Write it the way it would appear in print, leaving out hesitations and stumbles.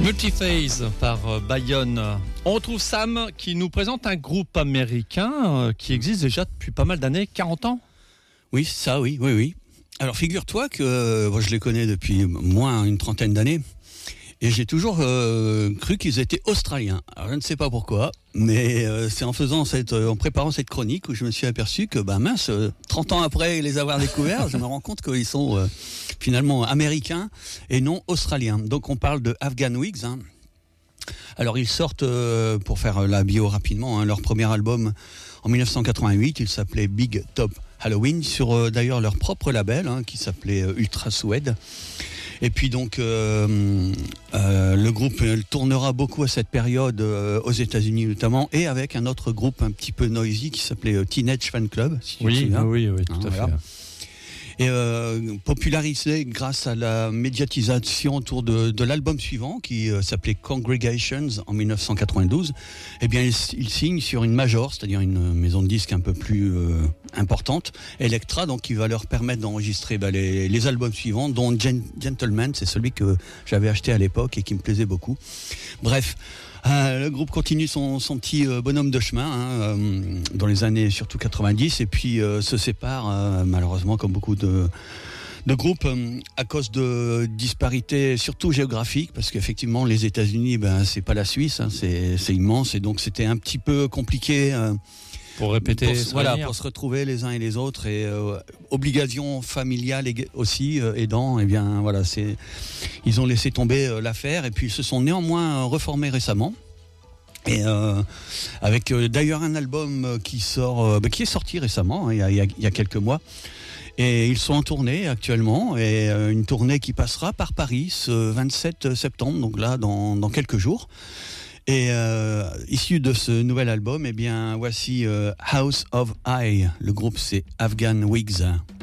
Multiphase par Bayonne. On retrouve Sam qui nous présente un groupe américain qui existe déjà depuis pas mal d'années, 40 ans. Oui, c'est ça, oui. Alors figure-toi que moi, je les connais depuis moins une trentaine d'années et j'ai toujours cru qu'ils étaient australiens. Alors je ne sais pas pourquoi, mais c'est en préparant cette chronique où je me suis aperçu que 30 ans après les avoir découverts, je me rends compte qu'ils sont finalement américains et non australiens. Donc on parle de Afghan Wigs. Alors ils sortent, pour faire la bio rapidement, leur premier album en 1988, il s'appelait Big Top Halloween, sur d'ailleurs leur propre label qui s'appelait Ultra Suede. Et puis donc le groupe tournera beaucoup à cette période aux États-Unis notamment, et avec un autre groupe un petit peu noisy qui s'appelait Teenage Fan Club, si tu te souviens. Oui, tout à fait. Et popularisé grâce à la médiatisation autour de l'album suivant qui s'appelait Congregations en 1992. Eh bien, il signe sur une major, c'est-à-dire une maison de disques un peu plus importante, Elektra, donc qui va leur permettre d'enregistrer les albums suivants, dont Gentleman, c'est celui que j'avais acheté à l'époque et qui me plaisait beaucoup. Bref. Le groupe continue son petit bonhomme de chemin dans les années surtout 90 et puis se sépare malheureusement comme beaucoup de groupes à cause de disparités surtout géographiques, parce qu'effectivement les États-Unis c'est pas la Suisse, c'est immense, et donc c'était un petit peu compliqué pour répéter, pour se retrouver les uns et les autres, et obligations familiales aussi aidant, ils ont laissé tomber l'affaire, et puis ils se sont néanmoins reformés récemment. Et avec d'ailleurs un album qui est sorti récemment, il y a quelques mois. Et ils sont en tournée actuellement, et une tournée qui passera par Paris ce 27 septembre, donc là dans quelques jours. Et issu de ce nouvel album, voici House of I. Le groupe c'est Afghan Wigs.